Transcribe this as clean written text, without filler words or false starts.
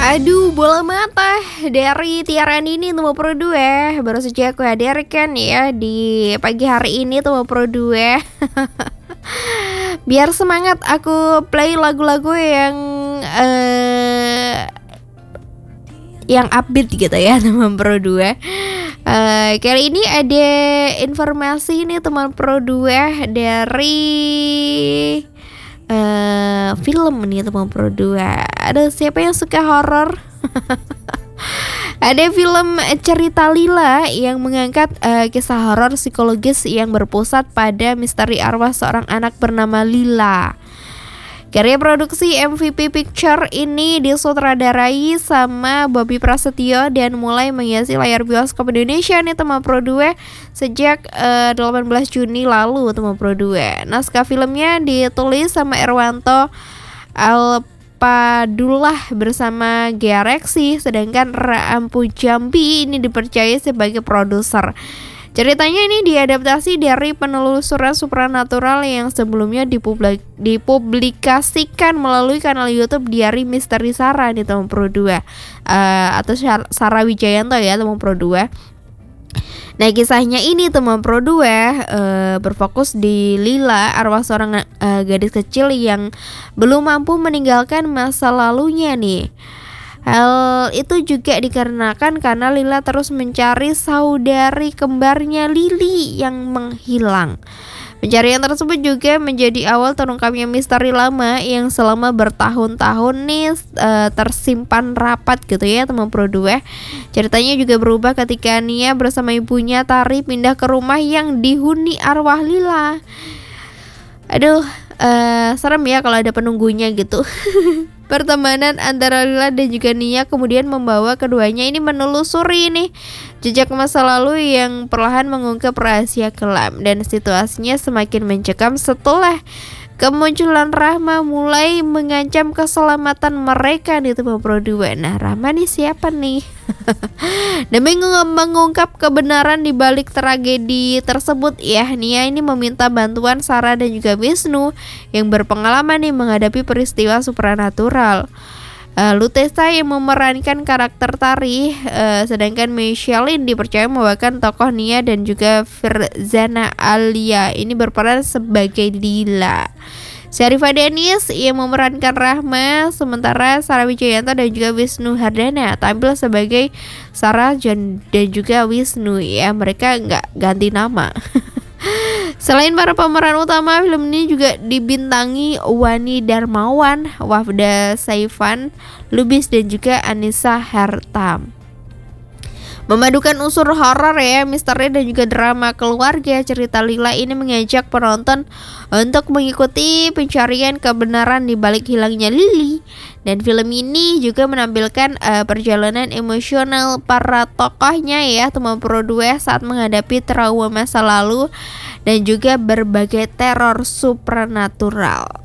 Aduh, bola mata dari Tiara Nini nomor Pro 2 baru saja aku hadirkan ya di pagi hari ini nomor Pro 2. Biar semangat aku play lagu-lagu yang upbeat gitu ya teman Pro 2. Kali ini ada informasi nih teman Pro 2 dari film nih teman Pro 2. Ada siapa yang suka horor? Ada film cerita Lila yang mengangkat kisah horor psikologis yang berpusat pada misteri arwah seorang anak bernama Lila. Karya produksi MVP Picture ini disutradarai sama Bobby Prasetyo dan mulai menghiasi layar bioskop Indonesia nih teman Pro 2 sejak 18 Juni lalu teman Pro 2. Naskah filmnya ditulis sama Erwanto Alpadullah bersama Gea Reksi, sedangkan Rampu Jambi ini dipercaya sebagai produser. Ceritanya ini diadaptasi dari penelusuran supranatural yang sebelumnya dipublikasikan melalui kanal YouTube Diari Misteri Sarah di teman Pro 2 atau Sarah Wijayanto ya teman Pro 2. Nah, kisahnya ini teman Pro 2 berfokus di Lila, arwah seorang gadis kecil yang belum mampu meninggalkan masa lalunya nih. Hal itu juga dikarenakan karena Lila terus mencari saudari kembarnya Lili yang menghilang. Pencarian tersebut juga menjadi awal terungkapnya misteri lama yang selama bertahun-tahun nih tersimpan rapat gitu ya teman Pro 2. Ceritanya juga berubah ketika Nia bersama ibunya Tari pindah ke rumah yang dihuni arwah Lila. Aduh, serem ya kalau ada penunggunya gitu. Pertemanan antara Lila dan juga Nia kemudian membawa keduanya ini menelusuri nih jejak masa lalu yang perlahan mengungkap rahasia kelam, dan situasinya semakin mencekam setelah kemunculan Rahma mulai mengancam keselamatan mereka di teman Pro 2. Nah, Rahma nih siapa nih? Demi mengungkap kebenaran di balik tragedi tersebut ya, Nia ini meminta bantuan Sarah dan juga Wisnu yang berpengalaman nih menghadapi peristiwa supranatural. Lutesa yang memerankan karakter Tari, sedangkan Micheline dipercaya membawakan tokoh Nia dan juga Firzana Alia ini berperan sebagai Lila. Syarifah Denis yang memerankan Rahma, sementara Sarah Wijayanto dan juga Wisnu Hardana tampil sebagai Sarah dan juga Wisnu ya, mereka nggak ganti nama. Selain para pemeran utama, film ini juga dibintangi Wani Darmawan, Wafda Saifan, Lubis dan juga Anissa Hertam. Memadukan unsur horor ya, misteri dan juga drama keluarga, cerita Lila ini mengajak penonton untuk mengikuti pencarian kebenaran di balik hilangnya Lili. Dan film ini juga menampilkan perjalanan emosional para tokohnya ya teman Pro 2 saat menghadapi trauma masa lalu dan juga berbagai teror supranatural.